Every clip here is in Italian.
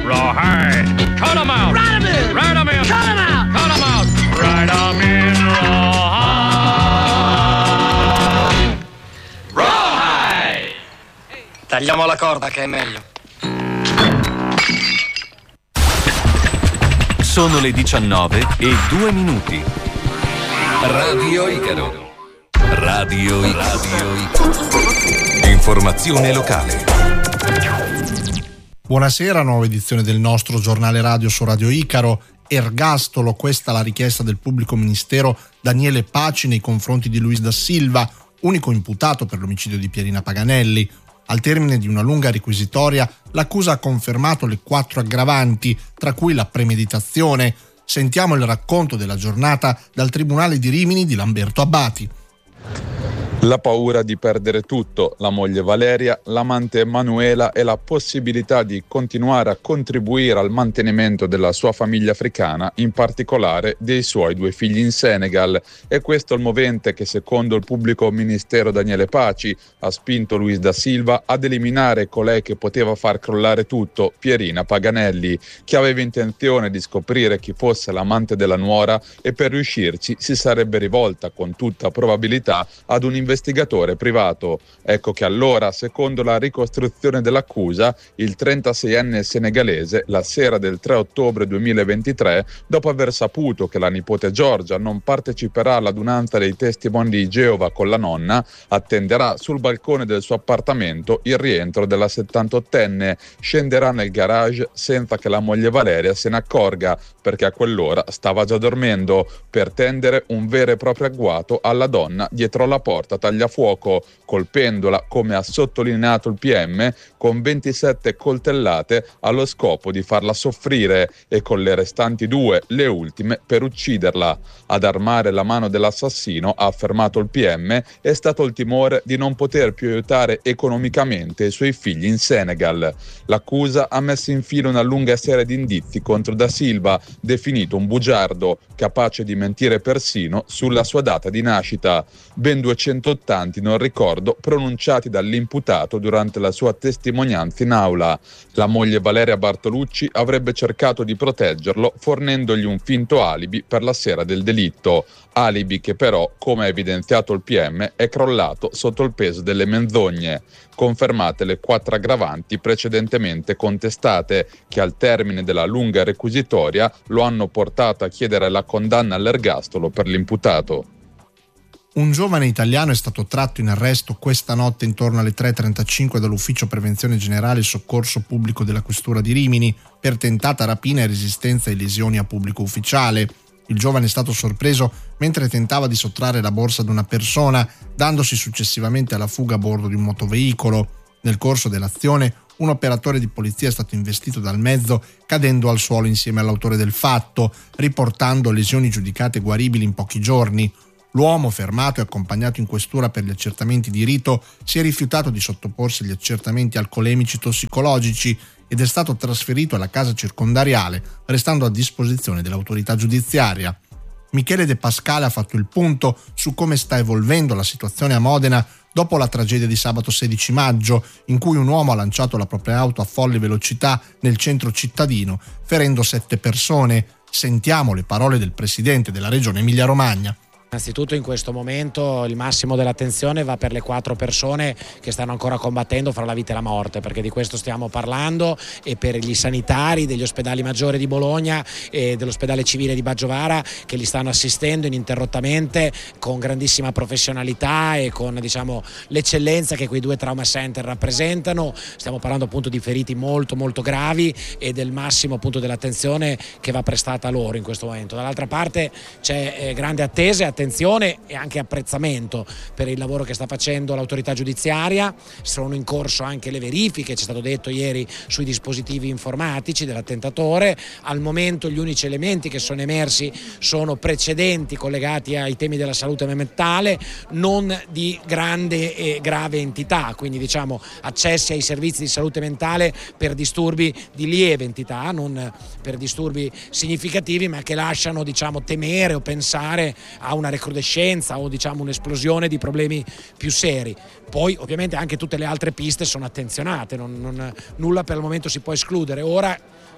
Rawhide. Cut 'em out. Ride 'em in. Ride 'em in. Cut 'em out. Cut 'em out. Ride 'em in. Rawhide. Rawhide. Tagliamo la corda che è meglio. Sono le 19:02. Radio Icaro. Radio Icaro. Informazione locale. Buonasera, nuova edizione del nostro giornale radio su Radio Icaro. Ergastolo, questa la richiesta del pubblico ministero Daniele Paci nei confronti di Luis da Silva, unico imputato per l'omicidio di Pierina Paganelli. Al termine di una lunga requisitoria, l'accusa ha confermato le 4 aggravanti, tra cui la premeditazione. Sentiamo il racconto della giornata dal Tribunale di Rimini di Lamberto Abbati. La paura di perdere tutto, la moglie Valeria, l'amante Emanuela e la possibilità di continuare a contribuire al mantenimento della sua famiglia africana, in particolare dei suoi 2 figli in Senegal. E questo è il movente che, secondo il pubblico ministero Daniele Paci, ha spinto Luis da Silva ad eliminare colei che poteva far crollare tutto, Pierina Paganelli, che aveva intenzione di scoprire chi fosse l'amante della nuora e per riuscirci si sarebbe rivolta con tutta probabilità ad un investigatore privato. Ecco che allora, secondo la ricostruzione dell'accusa, il 36enne senegalese, la sera del 3 ottobre 2023, dopo aver saputo che la nipote Giorgia non parteciperà all'adunanza dei testimoni di Geova con la nonna, attenderà sul balcone del suo appartamento il rientro della 78enne, scenderà nel garage senza che la moglie Valeria se ne accorga, perché a quell'ora stava già dormendo, per tendere un vero e proprio agguato alla donna dietro la porta tagliafuoco, colpendola, come ha sottolineato il PM, con 27 coltellate allo scopo di farla soffrire e con le restanti 2, le ultime, per ucciderla. Ad armare la mano dell'assassino, ha affermato il PM, è stato il timore di non poter più aiutare economicamente i suoi figli in Senegal. L'accusa ha messo in fila una lunga serie di indizi contro da Silva, definito un bugiardo, capace di mentire persino sulla sua data di nascita. Ben 280 non ricordo pronunciati dall'imputato durante la sua testimonianza in aula. La moglie Valeria Bartolucci avrebbe cercato di proteggerlo fornendogli un finto alibi per la sera del delitto, alibi che però, come ha evidenziato il PM, è crollato sotto il peso delle menzogne. Confermate le 4 aggravanti precedentemente contestate, che al termine della lunga requisitoria lo hanno portato a chiedere la condanna all'ergastolo per l'imputato. Un giovane italiano è stato tratto in arresto questa notte intorno alle 3:35 dall'Ufficio Prevenzione Generale e Soccorso Pubblico della Questura di Rimini per tentata rapina e resistenza e lesioni a pubblico ufficiale. Il giovane è stato sorpreso mentre tentava di sottrarre la borsa ad una persona, dandosi successivamente alla fuga a bordo di un motoveicolo. Nel corso dell'azione, un operatore di polizia è stato investito dal mezzo, cadendo al suolo insieme all'autore del fatto, riportando lesioni giudicate guaribili in pochi giorni. L'uomo, fermato e accompagnato in questura per gli accertamenti di rito, si è rifiutato di sottoporsi agli accertamenti alcolemici tossicologici ed è stato trasferito alla casa circondariale, restando a disposizione dell'autorità giudiziaria. Michele De Pascale ha fatto il punto su come sta evolvendo la situazione a Modena dopo la tragedia di sabato 16 maggio, in cui un uomo ha lanciato la propria auto a folle velocità nel centro cittadino, ferendo 7 persone. Sentiamo le parole del presidente della regione Emilia-Romagna. Innanzitutto in questo momento il massimo dell'attenzione va per le 4 persone che stanno ancora combattendo fra la vita e la morte, perché di questo stiamo parlando, e per gli sanitari degli ospedali maggiori di Bologna e dell'ospedale civile di Baggiovara, che li stanno assistendo ininterrottamente con grandissima professionalità e con l'eccellenza che quei 2 trauma center rappresentano. Stiamo parlando appunto di feriti molto molto gravi e del massimo appunto dell'attenzione che va prestata loro in questo momento. Dall'altra parte c'è grande attesa e attenzione e anche apprezzamento per il lavoro che sta facendo l'autorità giudiziaria. Sono in corso anche le verifiche, c'è stato detto ieri, sui dispositivi informatici dell'attentatore. Al momento gli unici elementi che sono emersi sono precedenti collegati ai temi della salute mentale, non di grande e grave entità, quindi accessi ai servizi di salute mentale per disturbi di lieve entità, non per disturbi significativi, ma che lasciano temere o pensare a una recrudescenza o un'esplosione di problemi più seri. Poi ovviamente anche tutte le altre piste sono attenzionate, nulla per il momento si può escludere. Ora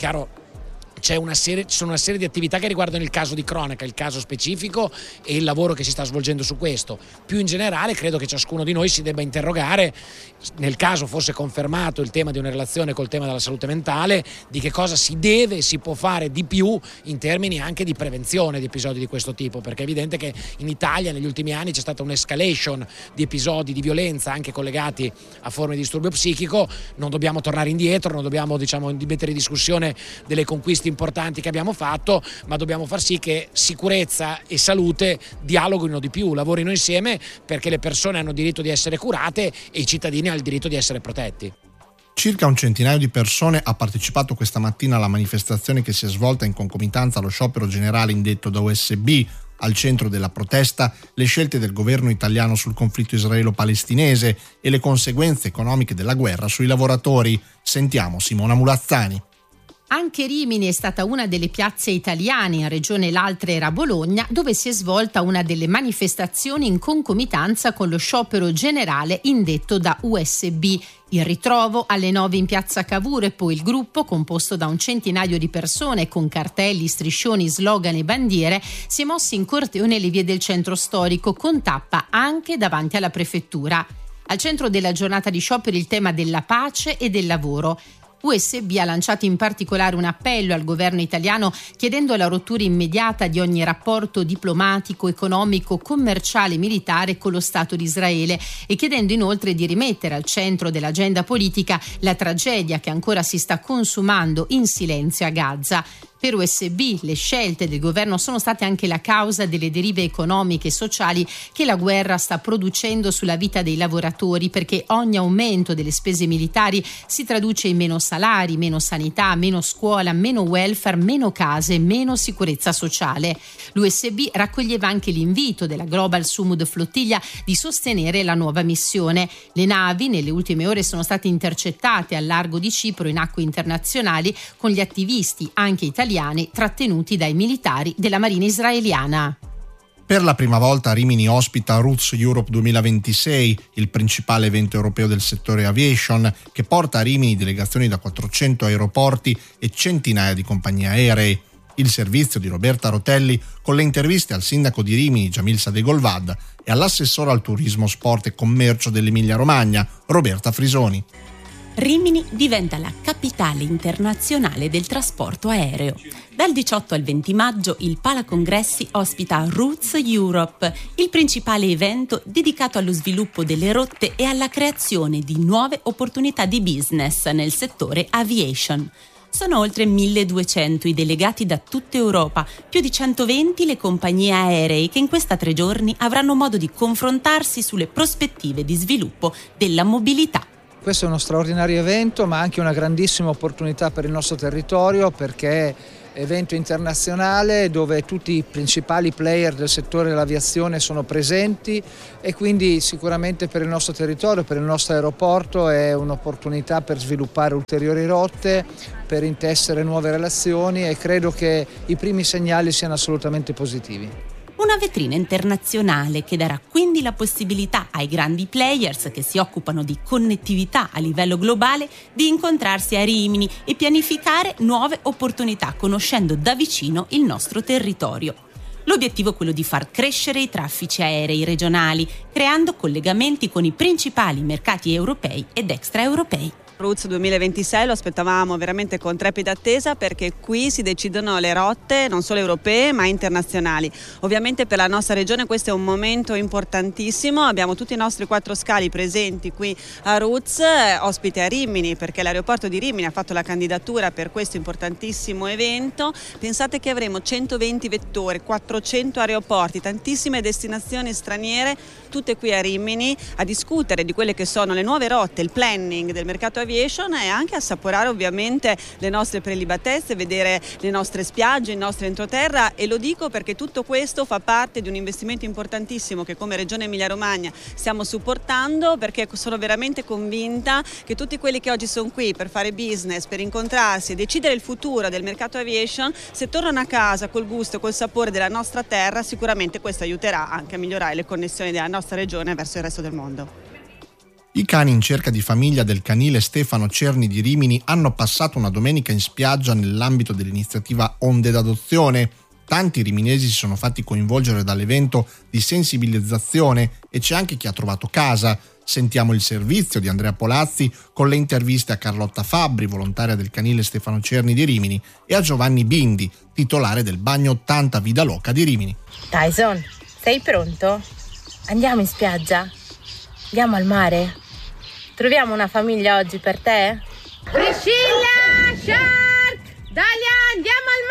Chiaro, ci sono una serie di attività che riguardano il caso di cronaca, il caso specifico e il lavoro che si sta svolgendo su questo. Più in generale credo che ciascuno di noi si debba interrogare, nel caso fosse confermato il tema di una relazione col tema della salute mentale, di che cosa si deve e si può fare di più in termini anche di prevenzione di episodi di questo tipo, perché è evidente che in Italia negli ultimi anni c'è stata un'escalation di episodi di violenza anche collegati a forme di disturbio psichico. Non dobbiamo tornare indietro, non dobbiamo mettere in discussione delle conquiste importanti che abbiamo fatto, ma dobbiamo far sì che sicurezza e salute dialoghino di più, lavorino insieme, perché le persone hanno diritto di essere curate e i cittadini hanno il diritto di essere protetti. Circa un centinaio di persone ha partecipato questa mattina alla manifestazione che si è svolta in concomitanza allo sciopero generale indetto da USB. Al centro della protesta le scelte del governo italiano sul conflitto israelo-palestinese e le conseguenze economiche della guerra sui lavoratori. Sentiamo Simona Mulazzani. Anche Rimini è stata una delle piazze italiane, in regione l'altra era Bologna, dove si è svolta una delle manifestazioni in concomitanza con lo sciopero generale indetto da USB. Il ritrovo alle 9 in piazza Cavour e poi il gruppo, composto da un centinaio di persone con cartelli, striscioni, slogan e bandiere, si è mosso in corteo nelle vie del centro storico, con tappa anche davanti alla prefettura. Al centro della giornata di sciopero il tema della pace e del lavoro. USB ha lanciato in particolare un appello al governo italiano chiedendo la rottura immediata di ogni rapporto diplomatico, economico, commerciale e militare con lo Stato di Israele e chiedendo inoltre di rimettere al centro dell'agenda politica la tragedia che ancora si sta consumando in silenzio a Gaza. Per USB le scelte del governo sono state anche la causa delle derive economiche e sociali che la guerra sta producendo sulla vita dei lavoratori, perché ogni aumento delle spese militari si traduce in meno salari, meno sanità, meno scuola, meno welfare, meno case, meno sicurezza sociale. L'USB raccoglieva anche l'invito della Global Sumud Flottiglia di sostenere la nuova missione. Le navi nelle ultime ore sono state intercettate al largo di Cipro in acque internazionali con gli attivisti, anche italiani, trattenuti dai militari della Marina israeliana. Per la prima volta Rimini ospita Roots Europe 2026, il principale evento europeo del settore aviation, che porta a Rimini delegazioni da 400 aeroporti e centinaia di compagnie aeree. Il servizio di Roberta Rotelli con le interviste al sindaco di Rimini Jamil Sadegolvad e all'assessore al turismo, sport e commercio dell'Emilia Romagna Roberta Frisoni. Rimini diventa la capitale internazionale del trasporto aereo. Dal 18 al 20 maggio il Palacongressi ospita Roots Europe, il principale evento dedicato allo sviluppo delle rotte e alla creazione di nuove opportunità di business nel settore aviation. Sono oltre 1200 i delegati da tutta Europa, più di 120 le compagnie aeree che in questa 3 giorni avranno modo di confrontarsi sulle prospettive di sviluppo della mobilità. Questo è uno straordinario evento, ma anche una grandissima opportunità per il nostro territorio, perché è evento internazionale dove tutti i principali player del settore dell'aviazione sono presenti e quindi sicuramente per il nostro territorio, per il nostro aeroporto è un'opportunità per sviluppare ulteriori rotte, per intessere nuove relazioni e credo che i primi segnali siano assolutamente positivi. Una vetrina internazionale che darà quindi la possibilità ai grandi players che si occupano di connettività a livello globale di incontrarsi a Rimini e pianificare nuove opportunità conoscendo da vicino il nostro territorio. L'obiettivo è quello di far crescere i traffici aerei regionali, creando collegamenti con i principali mercati europei ed extraeuropei. Roots 2026 lo aspettavamo veramente con trepida attesa, perché qui si decidono le rotte non solo europee ma internazionali. Ovviamente per la nostra regione questo è un momento importantissimo, abbiamo tutti i nostri 4 scali presenti qui a Roots, ospite a Rimini, perché l'aeroporto di Rimini ha fatto la candidatura per questo importantissimo evento. Pensate che avremo 120 vettori, 400 aeroporti, tantissime destinazioni straniere, tutte qui a Rimini a discutere di quelle che sono le nuove rotte, il planning del mercato aviation e anche assaporare ovviamente le nostre prelibatezze, vedere le nostre spiagge, il nostro entroterra, e lo dico perché tutto questo fa parte di un investimento importantissimo che come Regione Emilia Romagna stiamo supportando, perché sono veramente convinta che tutti quelli che oggi sono qui per fare business, per incontrarsi e decidere il futuro del mercato aviation, se tornano a casa col gusto e col sapore della nostra terra, sicuramente questo aiuterà anche a migliorare le connessioni della nostra regione verso il resto del mondo. I cani in cerca di famiglia del canile Stefano Cerni di Rimini hanno passato una domenica in spiaggia nell'ambito dell'iniziativa Onde d'Adozione. Tanti riminesi si sono fatti coinvolgere dall'evento di sensibilizzazione e c'è anche chi ha trovato casa. Sentiamo il servizio di Andrea Polazzi con le interviste a Carlotta Fabbri, volontaria del canile Stefano Cerni di Rimini, e a Giovanni Bindi, titolare del bagno 80 Vida Loca di Rimini. Tyson, sei pronto? Andiamo in spiaggia? Andiamo al mare? Troviamo una famiglia oggi per te? Priscilla, Shark, Dalia, andiamo al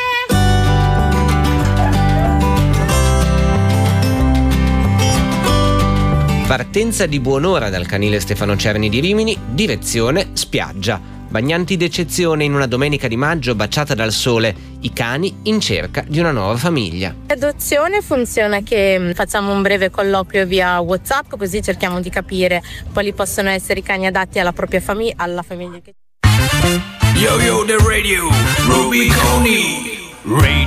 mare! Partenza di buon'ora dal canile Stefano Cerni di Rimini, direzione spiaggia. Bagnanti d'eccezione in una domenica di maggio baciata dal sole, i cani in cerca di una nuova famiglia. L'adozione funziona che facciamo un breve colloquio via WhatsApp, così cerchiamo di capire quali possono essere i cani adatti alla propria famiglia, alla famiglia che... Yo, the radio, Ruby Coney.